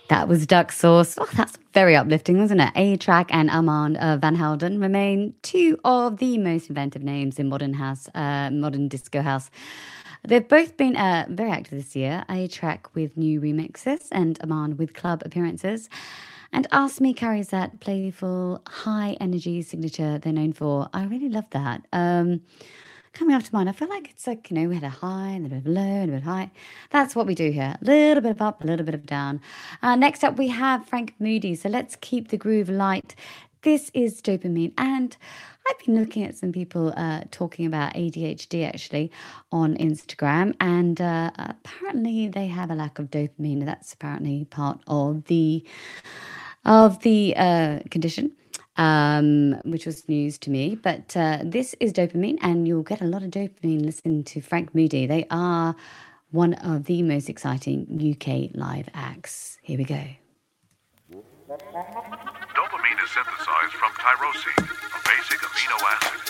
That was Duck Sauce. Oh, that's very uplifting, wasn't it? A-Track and Armand Van Helden remain two of the most inventive names in modern disco house. They've both been very active this year. A-Track with new remixes and Armand with club appearances. And Ask Me carries that playful, high energy signature they're known for. I really love that. Coming up to mind, I feel like it's like, we had a high and a bit of a low and a bit of high. That's what we do here. A little bit of up, a little bit of down. Next up, we have Frank Moody. So let's keep the groove light. This is Dopamine. And I've been looking at some people talking about ADHD actually on Instagram. And apparently they have a lack of dopamine. That's apparently part of the condition, which was news to me. But this is Dopamine, and you'll get a lot of dopamine listening to Frank Moody. They are one of the most exciting UK live acts. Here we go. Dopamine is synthesized from tyrosine, a basic amino acid.